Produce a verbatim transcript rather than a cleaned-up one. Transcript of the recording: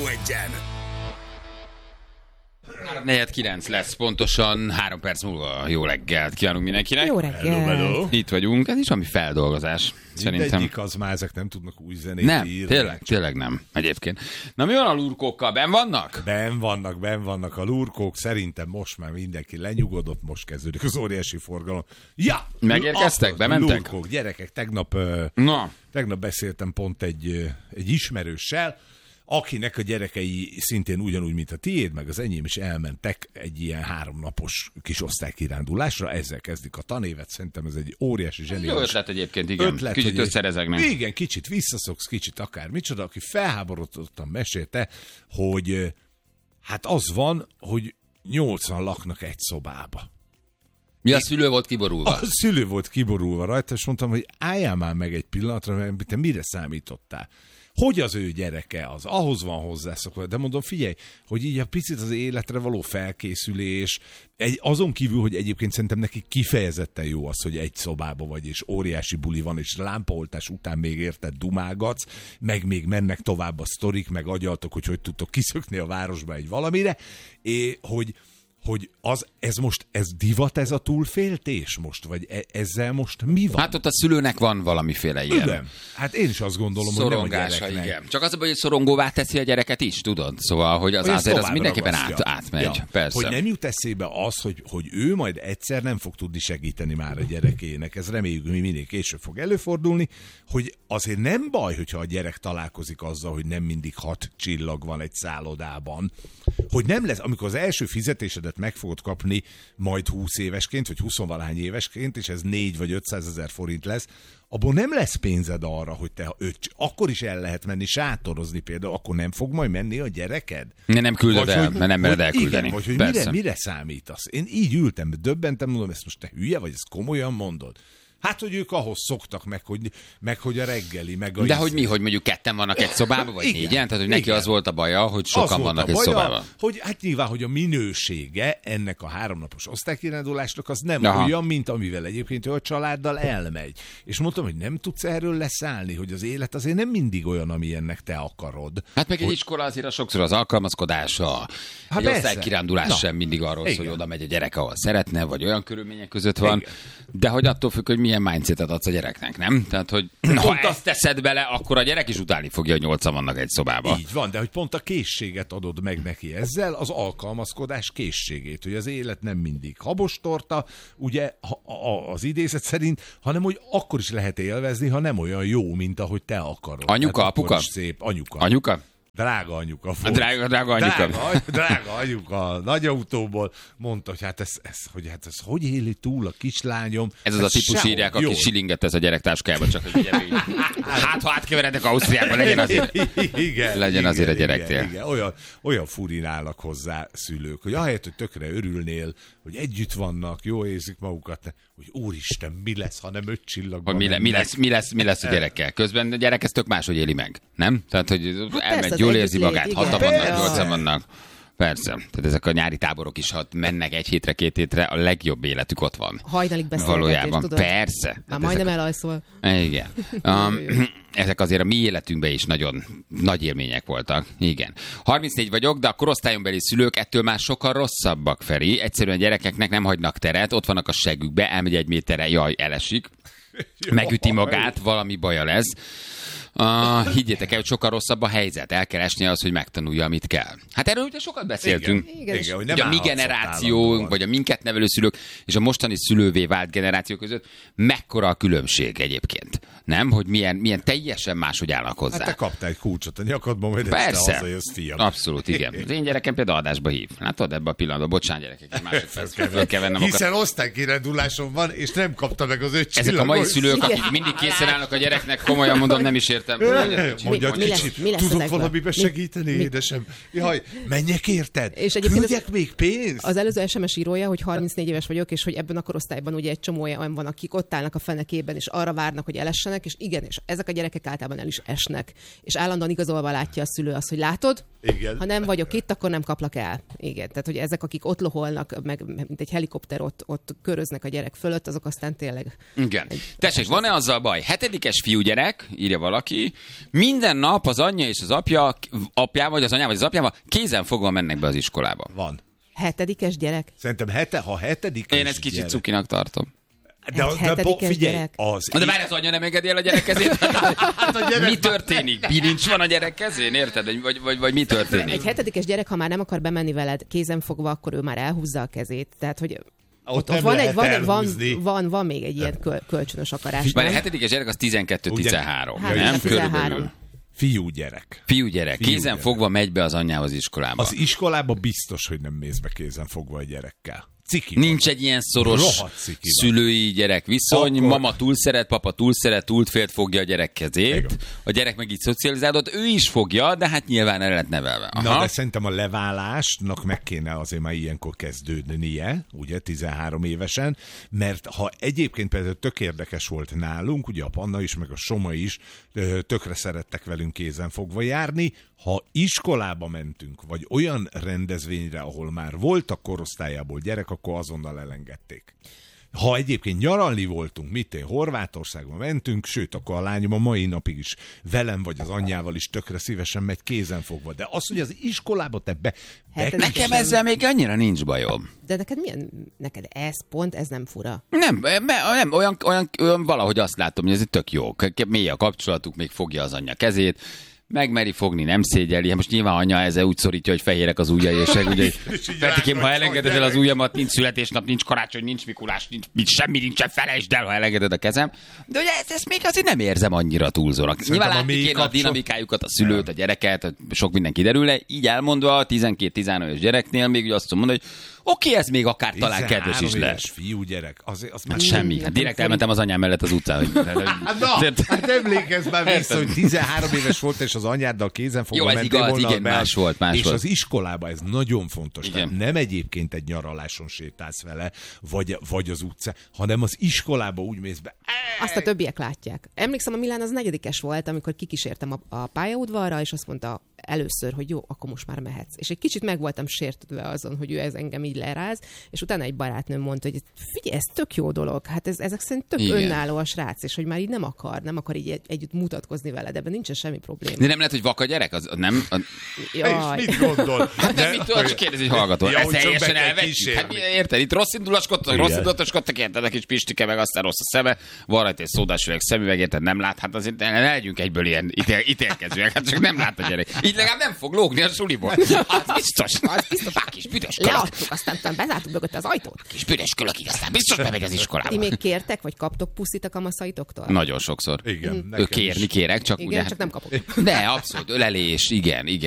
Rádió Egyen. negyven kilenc lesz pontosan, három perc múlva. Jó reggelt kívánunk mindenkinek. Jó reggelt. Hello, hello. Itt vagyunk, ez is ami feldolgozás. Szerintem. Mindegyik az már, ezek nem tudnak új zenét Nem, írni. tényleg, tényleg nem egyébként. Na mi van a lurkókkal? Ben vannak? Ben vannak, ben vannak a lurkók, szerintem most már mindenki lenyugodott, most kezdődik az óriási forgalom. Ja! Megérkeztek? Akkor, Bementek? Lurkók, gyerekek, tegnap, ö, Na. tegnap beszéltem pont egy, ö, egy ismerőssel, akinek a gyerekei szintén ugyanúgy, mint a tiéd, meg az enyém is elmentek egy ilyen háromnapos kis osztálykirándulásra, ezzel kezdik a tanévet, szerintem ez egy óriási zseniális. Jó ötlet egyébként, igen. Ötlet, kicsit hogy- összerezegnek. Igen, kicsit visszaszoksz, kicsit akár micsoda, aki felháborodottan mesélte, hogy ö, hát az van, hogy nyolcan laknak egy szobába. Mi a szülő volt kiborulva? A szülő volt kiborulva rajta, és mondtam, hogy álljál már meg egy pillanatra, mert te mire számítottál? Hogy az ő gyereke az? Ahhoz van hozzászokva. De mondom, figyelj, hogy így a picit az életre való felkészülés, egy, azon kívül, hogy egyébként szerintem neki kifejezetten jó az, hogy egy szobába vagy, és óriási buli van, és lámpaoltás után még érted dumálgatsz, meg még mennek tovább a sztorik, meg agyaltok, hogy hogy tudtok kiszökni a városba egy valamire, és hogy hogy az, ez most, ez divat, ez a túlféltés most? Vagy e, ezzel most mi van? Hát ott a szülőnek van valamiféle ilyen Igen. Hát én is azt gondolom, szorongása, hogy nem a igen. gyereknek. Csak az a baj, hogy szorongóvá teszi a gyereket is, tudod? Szóval, hogy az Hogy ezt azért az tovább mindenképpen ragasztja. át, átmegy. Ja. Persze. Hogy nem jut eszébe az, hogy, hogy ő majd egyszer nem fog tudni segíteni már a gyerekének. Ez reméljük, mi minél később fog előfordulni, hogy azért nem baj, hogyha a gyerek találkozik azzal, hogy nem mindig hat csillag van egy szállodában. Hogy nem lesz, amikor az első fizetésedet meg fogod kapni majd húsz évesként, vagy huszonvalahány évesként, és ez négy vagy ötszázezer forint lesz, abból nem lesz pénzed arra, hogy te öt, akkor is el lehet menni sátorozni például, akkor nem fog majd menni a gyereked? Ne, nem küldöd Vagy el, hogy- mert nem mered hogy elküldeni. Igen, vagy hogy Persze. mire, mire számítasz? Én így ültem, döbbentem, mondom, ezt most te hülye vagy, ezt komolyan mondod? Hát, hogy ők ahhoz szoktak meg, hogy, meg, hogy a reggeli, meg a... De íz- hogy mi, hogy mondjuk ketten vannak egy szobában, vagy Igen, négyen? Tehát, hogy neki igen. az volt a baja, hogy Az sokan volt vannak a egy baja, szobában. Hogy hát nyilván, hogy a minősége ennek a háromnapos osztálykirándulásnak az nem Aha. olyan, mint amivel egyébként ő a családdal elmegy. És mondtam, hogy nem tudsz erről leszállni, hogy az élet azért nem mindig olyan, amilyennek te akarod. Hát meg egy iskola azért a sokszor az alkalmazkodása, Hát egy persze. osztálykirándulás Na. sem mindig arról szól, Igen. hogy oda megy a gyerek, ahol szeretne, vagy olyan körülmények között van, Igen. de hogy attól függ, hogy milyen mindsetet adsz a gyereknek, nem? Tehát, hogy ha ezt teszed bele, akkor a gyerek is utálni fogja, hogy nyolcan vannak egy szobában. Így van, de hogy pont a készséget adod meg neki ezzel, az alkalmazkodás készségét, hogy az élet nem mindig habostorta, ugye ha- a- az idézet szerint, hanem hogy akkor is lehet élvezni, ha nem olyan jó, mint ahogy te akarod. Anyuka, Tehát akkor apuka? is szép, anyuka. Anyuka? Drága anyuka volt. Drága, drága anyuka. Drága, drága anyuka, nagy autóból mondta, hogy hát ez, ez, hogy hát ez hogy éli túl a kislányom. Ez az a típus sehogy. írják, aki Jó. silinget tesz a gyerek táskájába, csak hogy gyere, hát ha átkeverednek Ausztriába, legyen azért. Igen, Legyen igen, azért a igen, gyereknél. Igen, igen. Olyan, olyan furin állnak hozzá szülők, hogy ahelyett, hogy tökre örülnél, hogy együtt vannak, jól érzik magukat, hogy úristen, mi lesz, ha nem öt csillagban Hogy mi, le, mi, mennek. lesz, mi, lesz, mi lesz a gyerekkel. Közben a gyerek ezt tök máshogy éli meg, nem? Tehát, hogy persze, elmegy, az jól érzi együttlét, magát, igen. hatan vannak, Persze. nyolcan vannak. Persze. Tehát ezek a nyári táborok is, ha mennek egy hétre, két hétre, a legjobb életük ott van. Hajnalig beszélgetés, Valójában. tudod? Persze. Már Tehát majdnem ezek, elalszol. igen. Um, ezek azért a mi életünkben is nagyon nagy élmények voltak. Igen. harmincnégy vagyok, de a korosztályombeli szülők ettől már sokkal rosszabbak, Feri. Egyszerűen gyerekeknek nem hagynak teret, ott vannak a segükbe, elmegy egy méterre, jaj, elesik, megüti magát, valami baja lesz. Uh, higgyétek el, hogy sokkal rosszabb a helyzet. El kell esnie az, hogy megtanulja, amit kell. Hát erről ugye sokat beszéltünk. Igen, Igen, igen, hogy Hogy nem a mi állhatsz ott generációnk, állandóan. vagy a minket nevelő szülők, és a mostani szülővé vált generáció között mekkora a különbség egyébként. Nem? Hogy milyen, milyen teljesen máshogy állnak hozzá. Hát te kaptál egy kulcsot a nyakadban, majd este Persze. hazajössz, fiam. Abszolút, igen. Az én gyerekem például adásba hív. Látod, ebben a pillanatban, bocsánat gyerekek, egy másodperc, föl kell vennem a Hiszen osztálykiránduláson van, és nem kapta meg az öt Ezek a mai csillagos. szülők, akik mindig készen állnak a gyereknek, komolyan mondom, nem is értem. Mondja, Mi- mi lesz- kicsit, mi lesz tudok ezekben? valamiben Mi- segíteni, mi- édesem? Jaj, menjek érted? És egyébként Küldjek ez- még pénzt? Az előző es em es írója, hogy harmincnégy éves vagyok, és hogy ebben a korosztályban ugye egy csomó olyan van, akik ott állnak a fenekében, és arra várnak, hogy elessenek, és igen, és ezek a gyerekek általában el is esnek. És állandóan igazolva látja a szülő azt, hogy látod, Igen. Ha nem vagyok itt, akkor nem kaplak el. Igen, tehát hogy ezek, akik ott loholnak, meg mint egy helikopter ott, ott köröznek a gyerek fölött, azok aztán tényleg... Igen. Tessék, van-e azzal baj? Hetedikes fiúgyerek, írja valaki, minden nap az anyja és az apja, apjával, vagy az anyával, vagy az apjával kézen fogva mennek be az iskolába. Van. Hetedikes gyerek? Szerintem hete, ha hetedikes Én ezt kicsit gyerek... cukinak tartom. De, Egy az, de hetedikes figyelj, gyerek? az... De várj, az anya nem engedi el a gyerek kezét? Hát a gyerek... Mi történik? Bilincs van a gyerek kezén, érted? Vagy, vagy, vagy mi történik? Egy hetedikes gyerek, ha már nem akar bemenni veled kézen fogva, akkor ő már elhúzza a kezét. Tehát, hogy Ott, ott, nem ott van, lehet egy, van, elhúzni. van, van, van még egy ilyen köl, kölcsönös akarás. Már a nem? hetedikes gyerek az tizenkettő tizenhárom, Hát, nem? tizenhárom. Körülbelül. Fiú gyerek. Fiú gyerek, kézen gyerek. fogva megy be az anyjához iskolába. Az iskolába biztos, hogy nem mész be kézen fogva a gyerekkel. Ciki. Nincs egy ilyen szoros Rohadt ciki van. szülői gyerek viszony, Akkor- mama túl szeret, papa túl szeret, túl félt fogja a gyerek kezét, Igen. a gyerek meg így szocializálódott, ő is fogja, de hát nyilván el lett nevelve. Aha. Na, de szerintem a leválásnak meg kéne azért már ilyenkor kezdődnie, ugye, tizenhárom évesen, mert ha egyébként például tök érdekes volt nálunk, ugye a Panna is, meg a Soma is ö, tökre szerettek velünk kézen fogva járni, ha iskolába mentünk, vagy olyan rendezvényre, ahol már voltak korosztályából gyerek, akkor azonnal elengedték. Ha egyébként nyaralni voltunk, mit én, Horvátországba mentünk, sőt, akkor a lányom a mai napig is velem vagy az anyjával is tökre szívesen megy kézen fogva. De az, hogy az iskolába te be... Hetedik- be Nekem ezzel még annyira nincs bajom. De neked milyen, neked ez pont, ez nem fura. Nem, me- nem olyan, olyan, olyan valahogy azt látom, hogy ez tök jó. K- Mély a kapcsolatuk, még fogja az anyja kezét, megmeri fogni, nem szégyeli. Hát most nyilván anya ezzel úgy szorítja, hogy fehérek az ujjai, és ugye, És így Petikém, ha rágnak, elengeded el gyerek. az ujjamat, nincs születésnap, nincs karácsony, nincs Mikulás, nincs, nincs semmi, nincsen, felejtsd el, ha elengeded a kezem. De ugye ezt, ezt még azért nem érzem annyira túlzónak. Nyilván a látni mély kéne a kapcsolat- dinamikájukat, a szülőt, a gyereket, sok minden kiderülne. Így elmondva a tizenkét-tizenöt éves gyereknél még ugye azt tudom mondani, hogy oké, okay, ez még akár talán kedves is tizenhárom lesz. éves fiú gyerek, az, az már Hát semmi. Hát direkt elmentem az anyám mellett az utcán. Hogy... Hát na, hát emlékezz már vissza, hogy tizenhárom éves volt, és az anyáddal kézen fogva Jó, ez mentél igaz, volna igen, be, más volt, más és volt. az iskolába ez nagyon fontos. Igen. Tehát nem egyébként egy nyaraláson sétálsz vele, vagy, vagy az utca, hanem az iskolába úgy mész be. Azt a többiek látják. Emlékszem, a Milán az negyedikes volt, amikor kikísértem a, a pályaudvarra, és azt mondta először, hogy jó, akkor most már mehetsz. És egy kicsit meg voltam sértődve azon, hogy ő ez engem így leráz, és utána egy barátnőm mondta, hogy figyelj, ez tök jó dolog, hát ez, ezek szerint tök Igen. önálló a srác, és hogy már így nem akar, nem akar így egy, együtt mutatkozni veled, ebben nincsen semmi probléma. De nem lehet, hogy vaka gyerek? Az, nem? A... Jaj. És mit gondol? Hát nem, mit tudod, csak kérdezi, hogy hallgató. Ja, Ez hogy csak teljesen be kell elvetjük. kísérni. Hát érted, itt rossz indulatoskodtak, Igen. rossz indulatoskodtak, érted, a kis Pistike, meg aztán rossz a szeme, van rajta egy szódás üveg szemüveg, érted, nem lát, hát azért ne ne legyünk egyből ilyen ítél, ítélkezőek, hát csak nem lát a gyerek. Így legalább nem fog lógni a suliból. Az biztos, az biztos, a kis büdös kölök, Leadtuk, aztán utána bezártuk mögött az ajtót. kis büdös kölökig, aztán biztos bemegy az Ti iskolába. még kértek, vagy kaptok puszit a kamaszaitoktól? Nagyon sokszor. Igen, Ő nekem kérni is. kérek, csak Igen, ugye... csak nem kapok. De abszolút, ölelés, igen, igen.